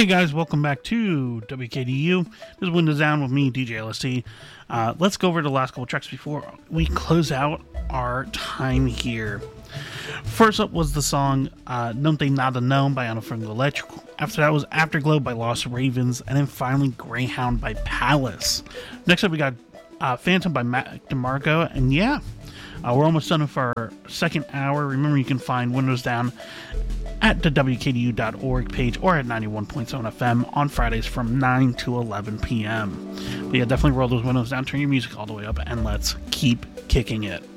Hey guys, welcome back to WKDU. This is Windows Down with me, DJ LST. Let's go over the last couple tracks before we close out our time here. First up was the song Não Tem Nada Não by Frango Electrical. After that was Afterglow by Lost Ravens. And then finally Greyhound by Palace. Next up we got Phantom by Mac DeMarco. And yeah, we're almost done with our second hour. Remember, you can find Windows Down at the WKDU.org page or at 91.7 FM on Fridays from 9 to 11 p.m. But yeah, definitely roll those windows down, turn your music all the way up, and let's keep kicking it.